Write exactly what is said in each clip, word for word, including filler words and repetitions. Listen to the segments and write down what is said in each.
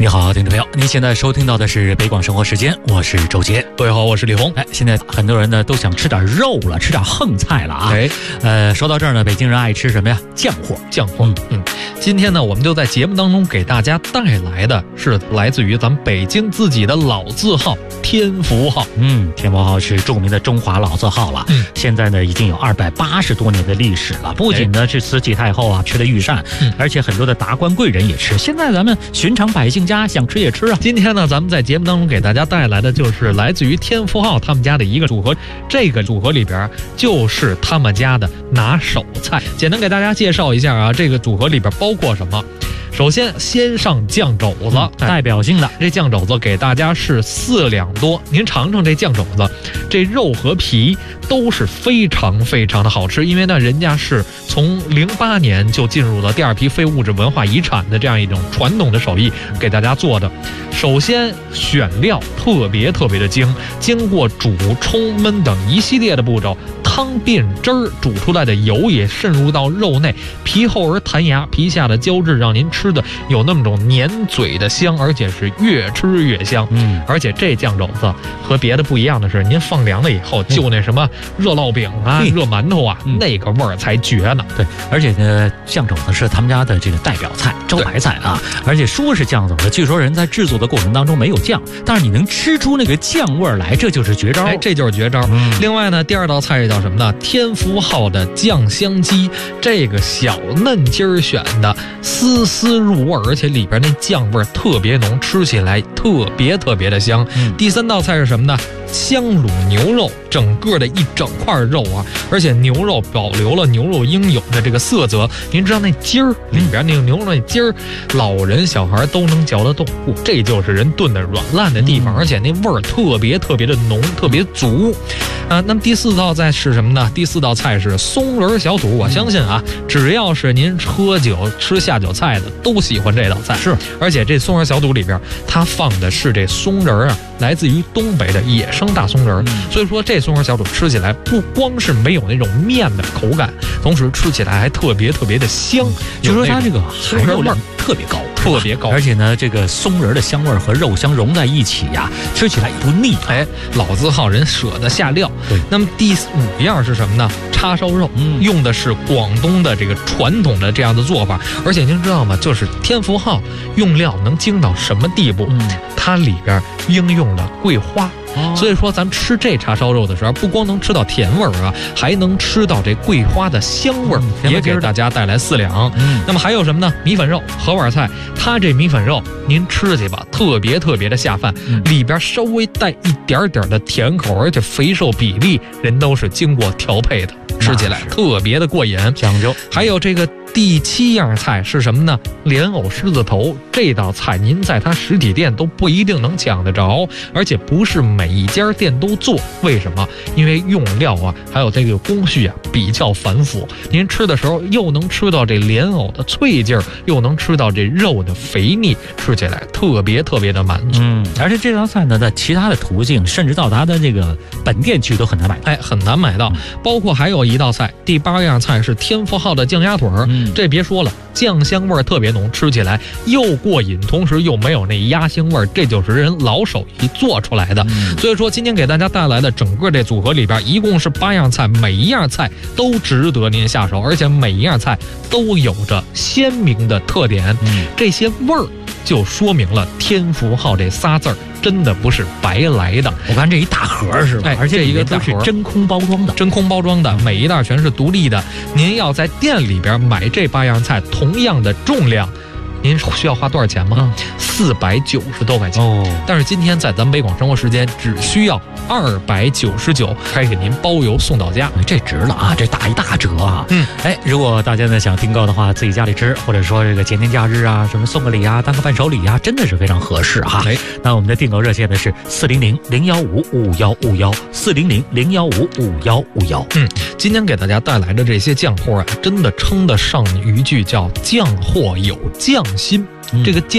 你好，听众朋友，您现在收听到的是北广生活时间，我是周杰。 各位好，我是李红。 哎，现在很多人呢都想吃点肉了，吃点横菜了啊。 哎， 呃，说到这儿呢，北京人爱吃什么呀？酱货， 酱货。嗯嗯，今天呢，我们就在节目当中给大家带来的是来自于咱们北京自己的老字号天福号。 嗯，天福号是著名的中华老字号了。 嗯， 现在呢已经有二百八十多年的历史了。不仅呢是慈禧太后啊吃的御膳，嗯，而且很多的达官贵人也吃。现在咱们寻常百姓家想吃也吃啊。 今天呢，咱们在节目当中给大家带来的就是来自于天福号他们家的一个组合，这个组合里边就是他们家的拿手菜。简单给大家介绍一下啊，这个组合里边包括什么？首先，先上酱肘子， 嗯，代表性的这酱肘子给大家是四两多，您尝尝这酱肘子，这肉和皮都是非常非常的好吃，因为呢，人家是从零八年就进入了第二批非物质文化遗产的这样一种传统的手艺给大家做的。首先选料特别特别的精，经过煮、冲、焖等一系列的步骤，汤变汁儿，煮出来的油也渗入到肉内，皮厚而弹牙，皮下的胶质让您吃的有那么种粘嘴的香，而且是越吃越香。 嗯， 而且这酱肘子和别的不一样的是，您放凉了以后，就那什么热烙饼啊、 嗯、 热馒头啊，嗯、那个味儿才绝呢。 对，而且呢，酱肘子是他们家的这个代表菜、招牌菜啊。而且说是酱肘子，据说人在制作的过程当中没有酱，但是你能吃出那个酱味儿来，这就是绝招。 哎，这就是绝招。嗯、另外呢，第二道菜叫什么呢？天福号的酱香鸡，这个小嫩筋儿选的，丝丝入味，而且里边那酱味儿特别浓，吃起来特别特别的香。嗯、第三道菜是什么呢？香卤牛肉，整个的一整块肉啊，而且牛肉保留了牛肉应有的这个色泽。您知道那筋儿里边那个牛肉那筋儿，老人小孩都能嚼得动，这就是人炖的软烂的地方，嗯、而且那味儿特别特别的浓，特别足。啊，那么第四道菜是什么呢？第四道菜是松仁小肚。我相信啊，只要是您喝酒吃下酒菜的，都喜欢这道菜。 是， 而且这松仁小肚里边，它放的是这松仁啊，来自于东北的野生大松仁，嗯、所以说这松仁小肚吃起来不光是没有那种面的口感，同时吃起来还特别特别的香。 就说它这个含肉量特别高， 特别高， 而且呢，这个松仁的香味和肉香融在一起呀、啊，吃起来也不腻。 哎，老字号人舍得下料。 对， 那么第五样是什么呢？叉烧肉，嗯、用的是广东的这个传统的这样的做法，而且您知道吗？就是天福号用料能精到什么地步？嗯、它里边应用了桂花。哦、所以说咱们吃这叉烧肉的时候，不光能吃到甜味儿啊，还能吃到这桂花的香味儿，嗯、也给大家带来四两。嗯、那么还有什么呢？米粉肉、盒碗菜，它这米粉肉您吃去吧，特别特别的下饭，嗯、里边稍微带一点点的甜口，而且肥瘦比例人都是经过调配的，吃起来特别的过瘾， 讲究。 还有这个第七样菜是什么呢？莲藕狮子头，这道菜您在它实体店都不一定能抢得着，而且不是每一家店都做。为什么？因为用料啊，还有这个工序啊比较繁复。您吃的时候又能吃到这莲藕的脆劲儿，又能吃到这肉的肥腻，吃起来特别特别的满足。 嗯，而且这道菜呢，在其他的途径，甚至到达的这个本店去都很难买， 哎，很难买到。嗯、包括还有一道菜，第八样菜是天福号的酱鸭腿儿。嗯这别说了，酱香味儿特别浓，吃起来又过瘾，同时又没有那鸭腥味儿，这就是人老手艺做出来的。嗯、所以说，今天给大家带来的整个这组合里边，一共是八样菜，每一样菜都值得您下手，而且每一样菜都有着鲜明的特点。嗯、这些味儿就说明了天福号这仨字儿真的不是白来的。 我看这一大盒是吧？ 哎， 而且一个都是真空包装的， 真空包装的，每一袋全是独立的。您要在店里边买这八样菜，同样的重量，您需要花多少钱吗？四百九十多块钱。哦，但是今天在咱们北广生活时间只需要二百九十九，还给您包邮送到家， 这值了啊！这打一大折啊！嗯，哎，如果大家呢想订购的话，自己家里吃，或者说这个节年假日啊，什么送个礼啊，当个伴手礼啊，真的是非常合适哈。哎，那我们的订购热线呢是四零零零幺五五幺五幺四零零零幺五五幺五幺。 嗯，今天给大家带来的这些酱货啊，真的称得上一句叫酱货有匠心。嗯、这个酱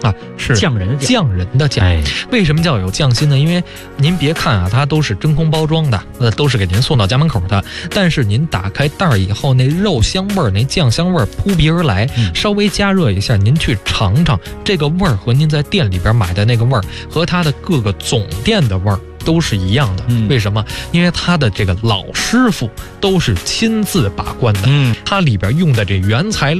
啊，是匠人的匠， 匠人的匠。 哎， 为什么叫有匠心呢？因为您别看啊，它都是真空包装的，那都是给您送到家门口的。但是您打开袋儿以后，那肉香味儿、那酱香味儿扑鼻而来， 嗯、 稍微加热一下，您去尝尝这个味儿，和您在店里边买的那个味儿，和它的各个总店的味儿都是一样的。 嗯、 为什么？因为他的这个老师傅都是亲自把关的， 嗯， 它里边用的这原材料